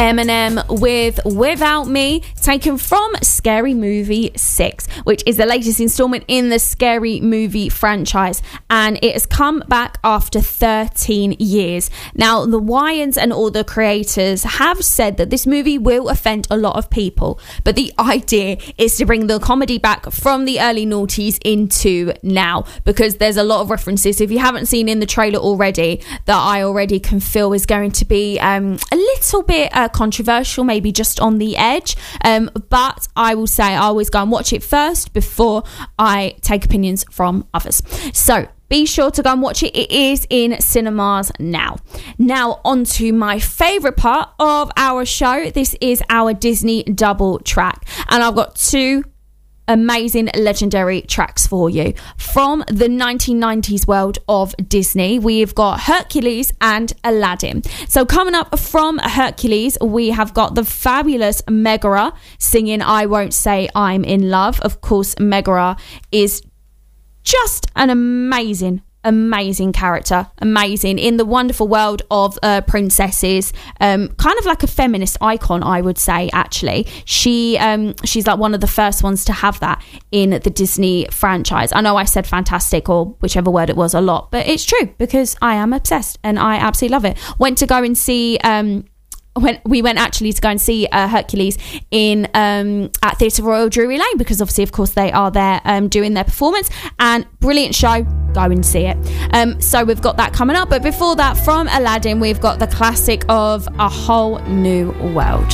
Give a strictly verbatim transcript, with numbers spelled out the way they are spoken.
Eminem with Without Me, taken from Scary Movie six, which is the latest installment in the Scary Movie franchise, and it has come back after thirteen years. Now, the Wayans and all the creators have said that this movie will offend a lot of people, but the idea is to bring the comedy back from the early noughties into now, because there's a lot of references, if you haven't seen in the trailer already, that I already can feel is going to be um, a little bit uh, controversial, maybe just on the edge, um, but I will say I always go and watch it first before I take opinions from others. So be sure to go and watch it. It is in cinemas now. Now on to my favourite part of our show. This is our Disney double track, and I've got two amazing legendary tracks for you from the nineteen nineties world of Disney. We've got Hercules and Aladdin. So coming up from Hercules, we have got the fabulous Megara singing I Won't Say I'm in Love. Of course, Megara is just an amazing amazing character, amazing in the wonderful world of uh, princesses, um, kind of like a feminist icon, I would say. Actually, she um, she's like one of the first ones to have that in the Disney franchise. I know I said fantastic or whichever word it was a lot, but it's true because I am obsessed and I absolutely love it. Went to go and see um when we went actually to go and see uh, Hercules in um, at Theatre Royal Drury Lane, because obviously of course they are there um, doing their performance, and brilliant show, go and see it. Um, so we've got that coming up, but before that, from Aladdin we've got the classic of A Whole New World.